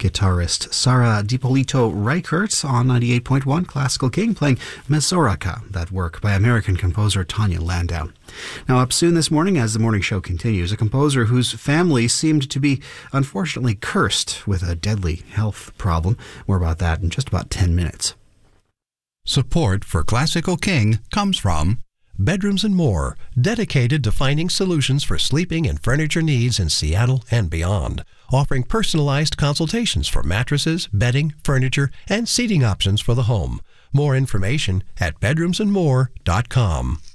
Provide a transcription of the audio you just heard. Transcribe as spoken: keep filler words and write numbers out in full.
guitarist Sara DiPolito Reichert on ninety-eight point one Classical King, playing Mazurka, that work by American composer Tanya Landau. Now, up soon this morning, as the morning show continues, a composer whose family seemed to be unfortunately cursed with a deadly health problem. More about that in just about ten minutes. Support for Classical King comes from Bedrooms and More, dedicated to finding solutions for sleeping and furniture needs in Seattle and beyond, offering personalized consultations for mattresses, bedding, furniture, and seating options for the home. More information at bedrooms and more dot com.